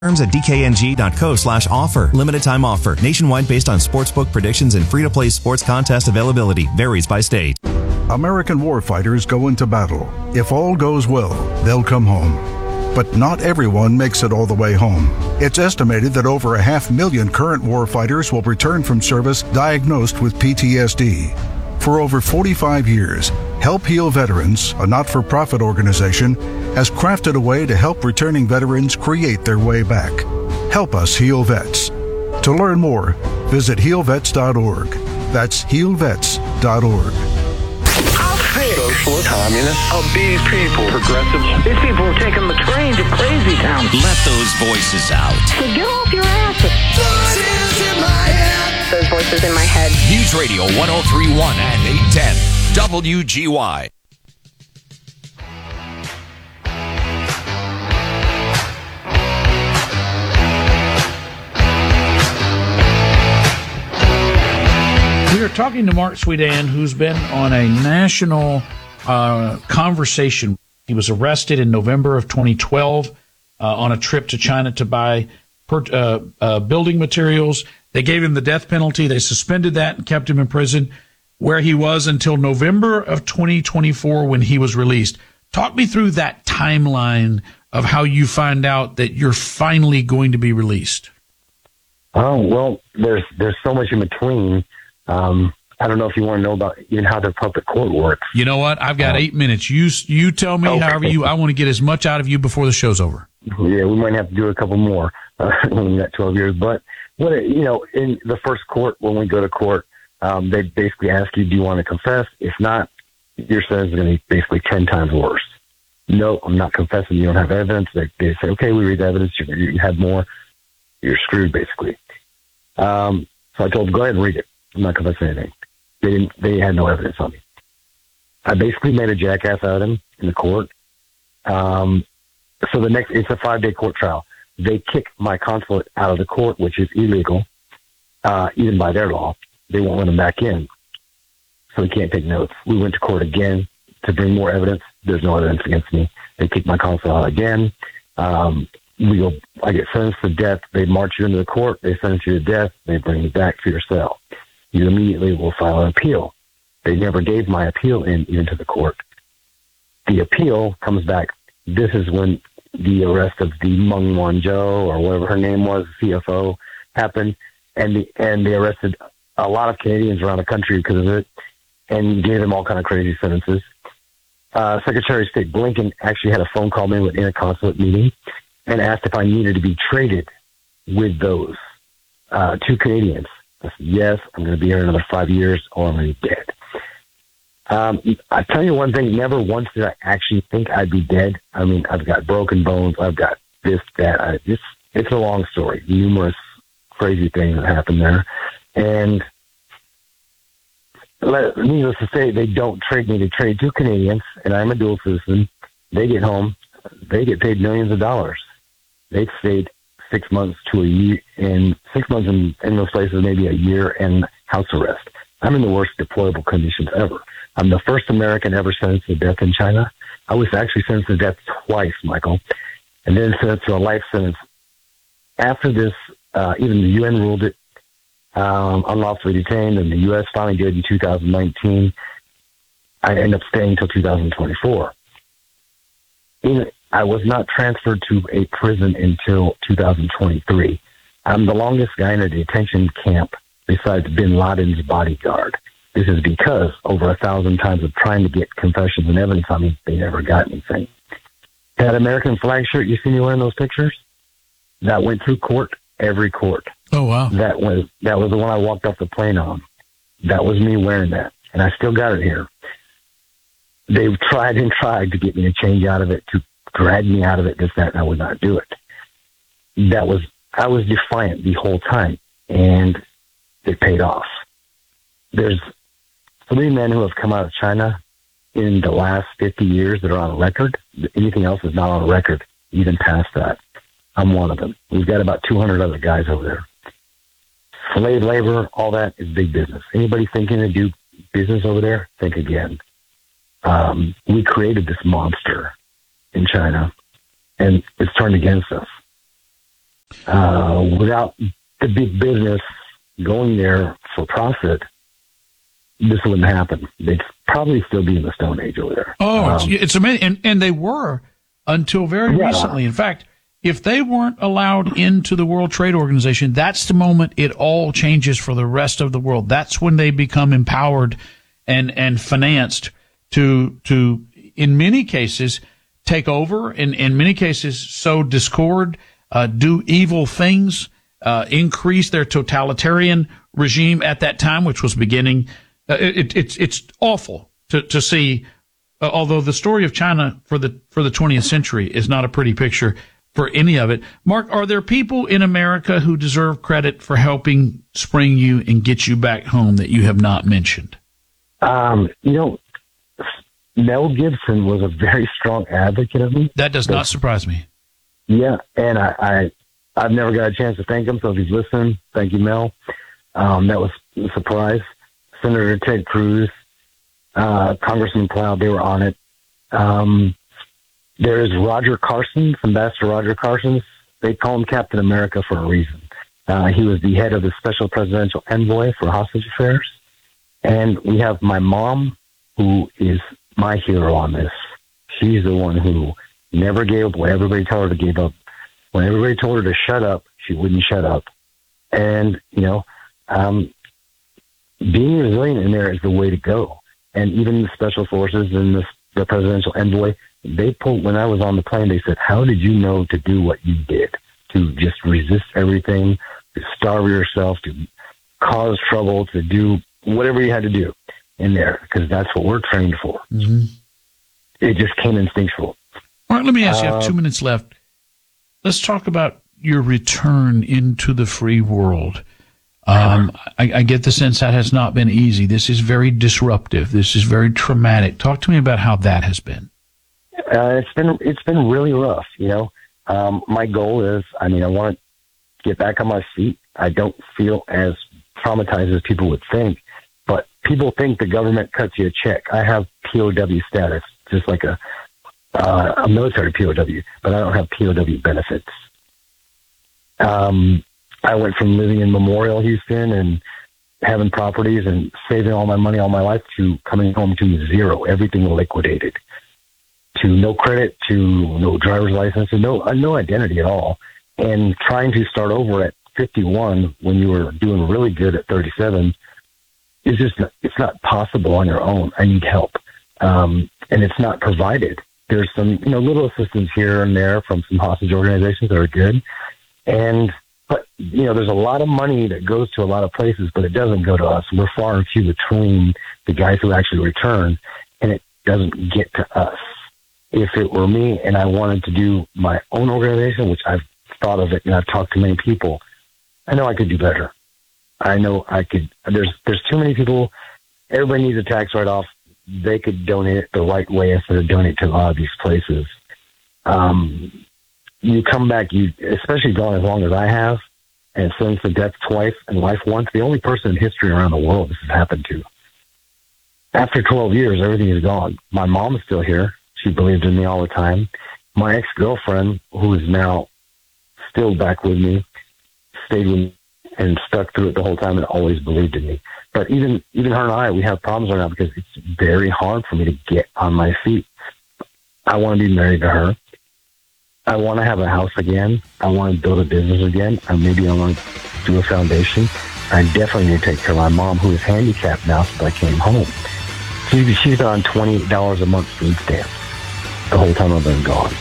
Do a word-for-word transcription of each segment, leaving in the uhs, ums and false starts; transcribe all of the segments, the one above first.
Terms at dkng.co slash offer. Limited time offer. Nationwide based on sportsbook predictions and free-to-play sports contest availability. Varies by state. American warfighters go into battle. If all goes well, they'll come home. But not everyone makes it all the way home. It's estimated that over a half million current warfighters will return from service diagnosed with P T S D. For over forty-five years, Help Heal Veterans, a not-for-profit organization, has crafted a way to help returning veterans create their way back. Help us heal vets. To learn more, visit heal vets dot org. That's heal vets dot org. Socialist, communist, obese people, progressive. These people are taking the train to crazy town. Let those voices out. So get off your asses. Voices in my head. Those voices in my head. News Radio one oh three point one and eight ten W G Y. We are talking to Mark Sweetan, who's been on a national uh, conversation. He was arrested in November of twenty twelve uh, on a trip to China to buy per, uh, uh, building materials. They gave him the death penalty. They suspended that and kept him in prison, where he was until November of twenty twenty-four when he was released. Talk me through that timeline of how you find out that you're finally going to be released. Oh, well, there's there's so much in between. Um, I don't know if you want to know about even how the public court works. You know what? I've got um, eight minutes. You you tell me okay. however you. I want to get as much out of you before the show's over. Yeah, we might have to do a couple more uh, when we got twelve years. But what it, you know, in the first court, when we go to court, um, they basically ask you, do you want to confess? If not, your sentence is going to be basically ten times worse. No, I'm not confessing. You don't have evidence. They, they say, okay, we read the evidence. You, you have more. You're screwed, basically. Um, so I told them, go ahead and read it. I'm not confessing anything. They didn't. They had no evidence on me. I basically made a jackass out of him in the court. Um, so the next, it's a five-day court trial. They kick my consulate out of the court, which is illegal, uh, even by their law. They won't let him back in, so he can't take notes. We went to court again to bring more evidence. There's no evidence against me. They kick my consulate out again. Um, we go. I get sentenced to death. They march you into the court. They sentence you to death. They bring you back to your cell. You immediately will file an appeal. They never gave my appeal in even to the court. The appeal comes back. This is when the arrest of the Meng Wanzhou, or whatever her name was, C F O, happened, and the and they arrested a lot of Canadians around the country because of it, and gave them all kind of crazy sentences. Uh, Secretary of State Blinken actually had a phone call me in a consulate meeting and asked if I needed to be traded with those uh, two Canadians. I said, yes, I'm going to be here another five years or I'm going to be dead. Um, I tell you one thing, never once did I actually think I'd be dead. I mean, I've got broken bones. I've got this, that. I, it's, it's a long story. Numerous crazy things that happened there. And let, needless to say, they don't trade me. They trade two Canadians, and I'm a dual citizen. They get home. They get paid millions of dollars. They've stayed six months to a year, and six months in, in those places, maybe a year in house arrest. I'm in the worst deployable conditions ever. I'm the first American ever sentenced to death in China. I was actually sentenced to death twice, Michael, and then sentenced to a life sentence. After this, uh, even the U N ruled it um, unlawfully detained, and the U S finally did in two thousand nineteen. I ended up staying until two thousand twenty-four. In, I was not transferred to a prison until two thousand twenty-three. I'm the longest guy in a detention camp besides bin Laden's bodyguard. This is because over a thousand times of trying to get confessions and evidence on me, they never got anything. That American flag shirt you see me wearing those pictures, that went through court, every court. Oh, wow. That was, that was the one I walked off the plane on. That was me wearing that, and I still got it here. They've tried and tried to get me to change out of it, to drag me out of it, this, that, and I would not do it. That was, I was defiant the whole time, and it paid off. There's three men who have come out of China in the last fifty years that are on record. Anything else is not on record, even past that. I'm one of them. We've got about two hundred other guys over there. Slave labor, all that is big business. Anybody thinking to do business over there, think again. Um, we created this monster in China, and it's turned against us. uh, without the big business going there for profit, this wouldn't happen. They'd probably still be in the Stone Age over there. Oh, um, it's, it's amazing. And, and they were until very yeah. recently. In fact, if they weren't allowed into the World Trade Organization, that's the moment it all changes for the rest of the world. That's when they become empowered and, and financed to, to, in many cases, take over, in, in many cases, sow discord, uh, do evil things, uh, increase their totalitarian regime at that time, which was beginning. Uh, it, it's, it's awful to, to see, uh, although the story of China for the, for the twentieth century is not a pretty picture for any of it. Mark, are there people in America who deserve credit for helping spring you and get you back home that you have not mentioned? Um, you know, Mel Gibson was a very strong advocate of me. That does not surprise me. Yeah, and I, I, I've never got a chance to thank him, so if he's listening, thank you, Mel. Um, that was a surprise. Senator Ted Cruz, uh, Congressman Cloud, they were on it. Um, there is Roger Carson, Ambassador Roger Carson. They call him Captain America for a reason. Uh, he was the head of the Special Presidential Envoy for Hostage Affairs. And we have my mom, who is my hero on this. She's the one who never gave up when everybody told her to give up. When everybody told her to shut up, she wouldn't shut up. And, you know, um, being resilient in there is the way to go. And even the special forces and the, the presidential envoy, they pulled, when I was on the plane, they said, how did you know to do what you did? To just resist everything, to starve yourself, to cause trouble, to do whatever you had to do in there, because that's what we're trained for. Mm-hmm. It just came instinctual. All right, let me ask you, I have Uh, two minutes left. Let's talk about your return into the free world. Um, I, I get the sense that has not been easy. This is very disruptive. This is very traumatic. Talk to me about how that has been. Uh, it's been it's been really rough. You know, um, my goal is, I mean, I want to get back on my feet. I don't feel as traumatized as people would think, but people think the government cuts you a check. I have P O W status, just like a uh, a military P O W, but I don't have P O W benefits. Um, I went from living in Memorial, Houston, and having properties and saving all my money all my life to coming home to zero, everything liquidated, to no credit, to no driver's license, and no uh, no identity at all, and trying to start over at fifty-one when you were doing really good at thirty-seven is just not, it's not possible on your own. I need help, um, and it's not provided. There's some you know little assistance here and there from some hostage organizations that are good, and but you know there's a lot of money that goes to a lot of places, but it doesn't go to us. We're far and few between the guys who actually return, and it doesn't get to us. If it were me and I wanted to do my own organization, which I've thought of it and I've talked to many people, I know I could do better. I know I could. There's there's too many people. Everybody needs a tax write-off. They could donate it the right way instead of donate to a lot of these places. Um, you come back, you especially gone as long as I have, and since the death twice and life once, the only person in history around the world this has happened to. After twelve years, everything is gone. My mom is still here. She believed in me all the time. My ex-girlfriend, who is now still back with me, stayed with me and stuck through it the whole time and always believed in me. But even even her and I, we have problems right now because it's very hard for me to get on my feet. I want to be married to her. I want to have a house again. I want to build a business again. And maybe I want to do a foundation. I definitely need to take care of my mom, who is handicapped now since I came home. She, she's on twenty dollars a month food stamps the whole time I've been gone.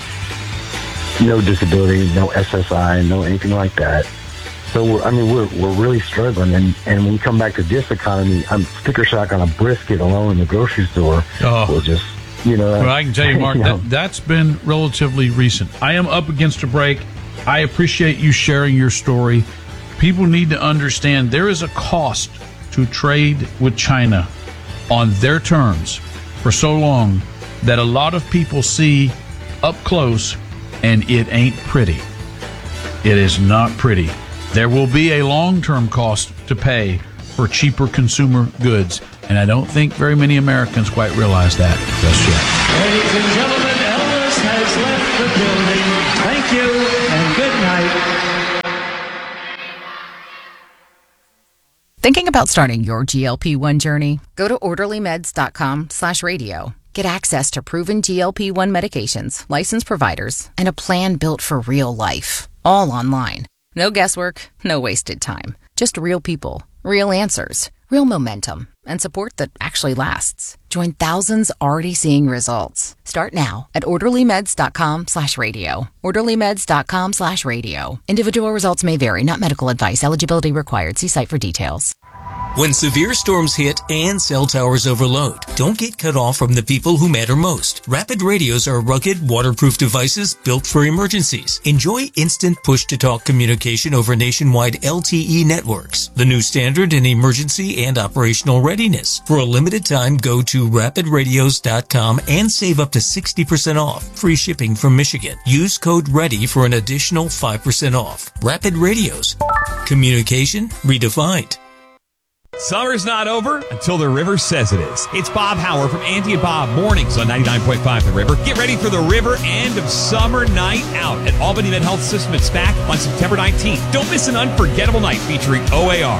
No disability, no S S I, no anything like that. So, we're, I mean, we're we're really struggling. And, and when we come back to this economy, I'm sticker shock on a brisket alone in the grocery store. Oh. We'll just, you know. Well, I can tell you, Mark, you know. that, that's been relatively recent. I am up against a break. I appreciate you sharing your story. People need to understand there is a cost to trade with China on their terms for so long that a lot of people see up close, and it ain't pretty. It is not pretty. There will be a long-term cost to pay for cheaper consumer goods, and I don't think very many Americans quite realize that just yet. Ladies and gentlemen, Elvis has left the building. Thank you, and good night. Thinking about starting your G L P one journey? Go to orderlymeds.com slash radio. Get access to proven G L P one medications, licensed providers, and a plan built for real life. All online. No guesswork, no wasted time. Just real people, real answers, real momentum, and support that actually lasts. Join thousands already seeing results. Start now at orderlymeds.com slash radio. orderlymeds.com slash radio. Individual results may vary, not medical advice. Eligibility required. See site for details. When severe storms hit and cell towers overload, don't get cut off from the people who matter most. Rapid radios are rugged, waterproof devices built for emergencies. Enjoy instant push-to-talk communication over nationwide L T E networks, the new standard in emergency and operational readiness. For a limited time, go to rapid radios dot com and save up to sixty percent off. Free shipping from Michigan. Use code READY for an additional five percent off. Rapid Radios. Communication redefined. Summer's not over until the River says it is. It's Bob Howard from Auntie and Bob Mornings on ninety-nine point five The River. Get ready for the River End of Summer Night Out at Albany Med Health System at SPAC on September nineteenth. Don't miss an unforgettable night featuring O A R.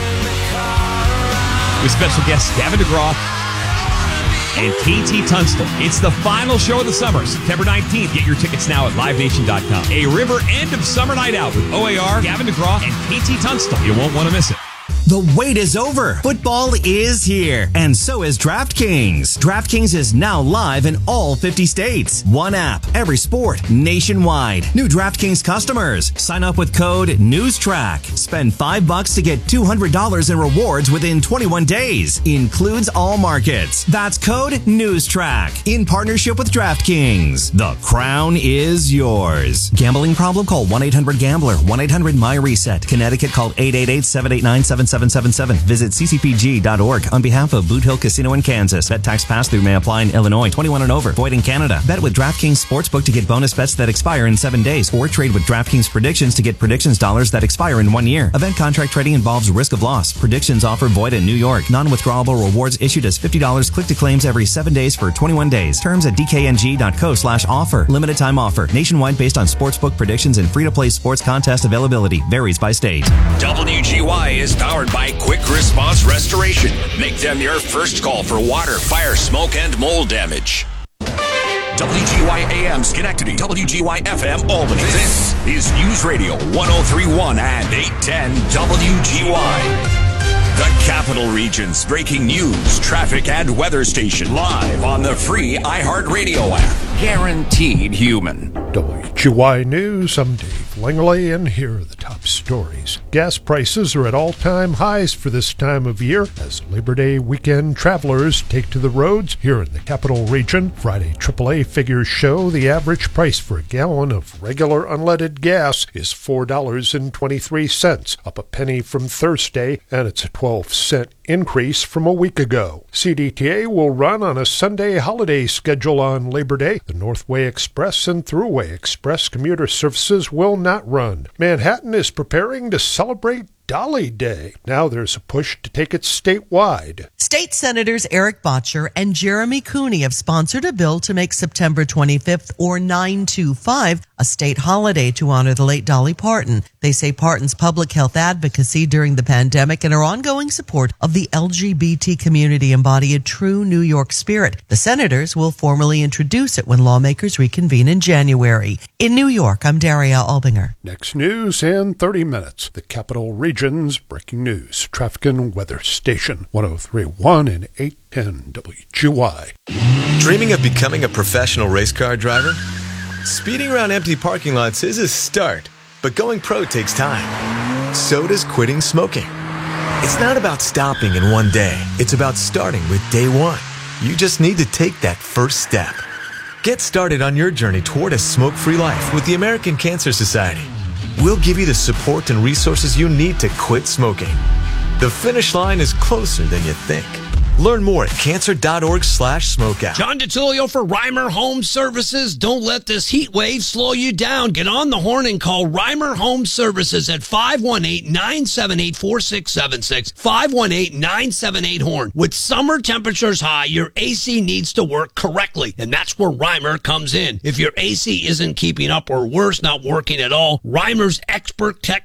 With special guests Gavin DeGraw and T T Tunstall. It's the final show of the summer, September nineteenth. Get your tickets now at live nation dot com. A River End of Summer Night Out with O A R, Gavin DeGraw, and T T Tunstall. You won't want to miss it. The wait is over. Football is here, and so is DraftKings. DraftKings is now live in all fifty states. One app, every sport, nationwide. New DraftKings customers. Sign up with code NEWSTRACK. Spend five bucks to get two hundred dollars in rewards within twenty-one days. Includes all markets. That's code NEWSTRACK. In partnership with DraftKings. The crown is yours. Gambling problem? Call one eight hundred gambler. one eight hundred my reset. Connecticut, call eight eight eight, seven eight nine, seven seven seven seven. Visit c c p g dot org on behalf of Boot Hill Casino in Kansas. Bet tax pass-through may apply in Illinois. twenty-one and over. Void in Canada. Bet with DraftKings Sportsbook to get bonus bets that expire in seven days. Or trade with DraftKings Predictions to get predictions dollars that expire in one year. Event contract trading involves risk of loss. Predictions offer void in New York. Non-withdrawable rewards issued as fifty dollars click to claims every seven days for twenty-one days. Terms at d k n g dot co slash offer. Limited time offer. Nationwide based on sportsbook predictions and free-to-play sports contest availability. Varies by state. W G Y is powered by Quick Response Restoration. Make them your first call for water, fire, smoke, and mold damage. W G Y A M Schenectady, W G Y F M Albany. This is News Radio one oh three point one and eight ten W G Y. The Capital Region's breaking news, traffic, and weather station live on the free iHeartRadio app. Guaranteed human. W G Y News, I'm Dave Langley, and here are the top stories. Gas prices are at all-time highs for this time of year as Labor Day weekend travelers take to the roads here in the Capital Region. Friday triple A figures show the average price for a gallon of regular unleaded gas is four dollars and twenty-three cents, up a penny from Thursday, and it's a twelve cent increase from a week ago. C D T A will run on a Sunday holiday schedule on Labor Day. The Northway Express and Thruway Express commuter services will not run. Manhattan is preparing to celebrate Dolly Day. Now there's a push to take it statewide. State Senators Eric Botcher and Jeremy Cooney have sponsored a bill to make September twenty-fifth, or nine two five, a state holiday to honor the late Dolly Parton. They say Parton's public health advocacy during the pandemic and her ongoing support of the L G B T community embody a true New York spirit. The senators will formally introduce it when lawmakers reconvene in January. In New York, I'm Daria Albinger. Next news in thirty minutes. The Capital Region's breaking news, traffic and weather station, one oh three point one and eight ten W G Y. Dreaming of becoming a professional race car driver? Speeding around empty parking lots is a start, but going pro takes time. So does quitting smoking. It's not about stopping in one day. It's about starting with day one. You just need to take that first step. Get started on your journey toward a smoke-free life with the American Cancer Society. We'll give you the support and resources you need to quit smoking. The finish line is closer than you think. Learn more at cancer.org slash smokeout. John DiTilio for Reimer Home Services. Don't let this heat wave slow you down. Get on the horn and call Reimer Home Services at five one eight, nine seven eight, four six seven six. five one eight, nine seven eight, horn. With summer temperatures high, your A C needs to work correctly, and that's where Reimer comes in. If your A C isn't keeping up or worse, not working at all, Reimer's expert tech